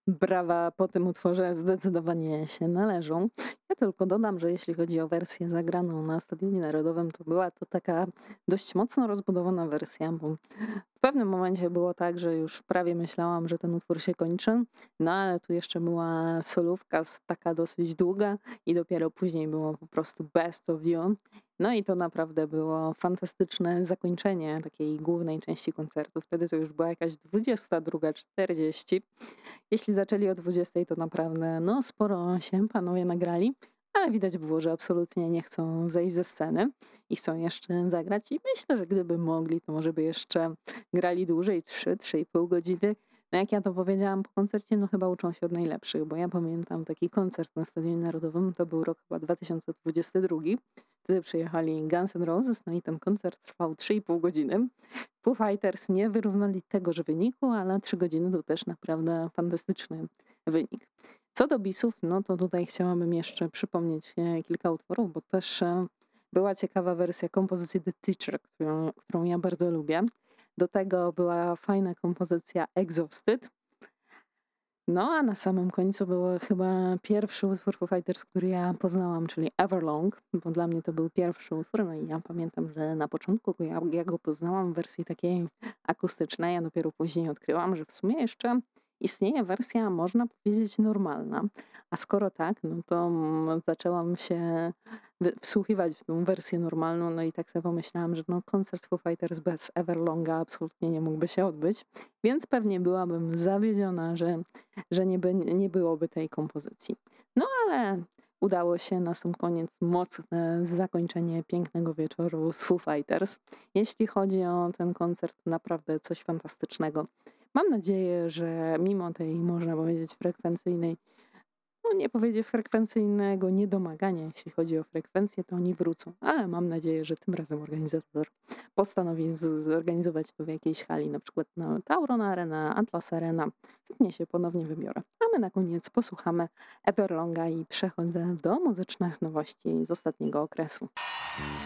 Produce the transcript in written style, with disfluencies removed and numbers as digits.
Brawa po tym utworze zdecydowanie się należą. Ja tylko dodam, że jeśli chodzi o wersję zagraną na Stadionie Narodowym, to była to taka dość mocno rozbudowana wersja, bo w pewnym momencie było tak, że już prawie myślałam, że ten utwór się kończy, no ale tu jeszcze była solówka taka dosyć długa i dopiero później było po prostu Best of You. No i to naprawdę było fantastyczne zakończenie takiej głównej części koncertu. Wtedy to już była jakaś 22:40. Jeśli zaczęli o 20, to naprawdę no, sporo się panowie nagrali, ale widać było, że absolutnie nie chcą zejść ze sceny i chcą jeszcze zagrać. I myślę, że gdyby mogli, to może by jeszcze grali dłużej, 3-3,5 godziny. No jak ja to powiedziałam po koncercie, no chyba uczą się od najlepszych, bo ja pamiętam taki koncert na Stadionie Narodowym, to był rok chyba 2022. Wtedy przyjechali Guns N' Roses, no i ten koncert trwał 3,5 godziny. Foo Fighters nie wyrównali tegoż wyniku, ale 3 godziny to też naprawdę fantastyczny wynik. Co do Bisów, no to tutaj chciałabym jeszcze przypomnieć kilka utworów, bo też była ciekawa wersja kompozycji The Teacher, którą ja bardzo lubię. Do tego była fajna kompozycja Exhausted. No a na samym końcu był chyba pierwszy utwór Foo Fighters, który ja poznałam, czyli Everlong, bo dla mnie to był pierwszy utwór. No i ja pamiętam, że na początku ja go poznałam w wersji takiej akustycznej, a dopiero później odkryłam, że w sumie jeszcze istnieje wersja, można powiedzieć, normalna. A skoro tak, no to zaczęłam się wsłuchiwać w tą wersję normalną, no i tak sobie pomyślałam, że no koncert Foo Fighters bez Everlonga absolutnie nie mógłby się odbyć, więc pewnie byłabym zawiedziona, że nie byłoby tej kompozycji. No ale udało się na sam koniec mocne zakończenie pięknego wieczoru z Foo Fighters. Jeśli chodzi o ten koncert, naprawdę coś fantastycznego. Mam nadzieję, że mimo tej, można powiedzieć, frekwencyjnej, no nie powiedzieć frekwencyjnego niedomagania, jeśli chodzi o frekwencję, to oni wrócą. Ale mam nadzieję, że tym razem organizator postanowi zorganizować to w jakiejś hali, na przykład na Tauron Arena, Atlas Arena. Chętnie się ponownie wybiorę. A my na koniec posłuchamy Everlonga i przechodzę do muzycznych nowości z ostatniego okresu.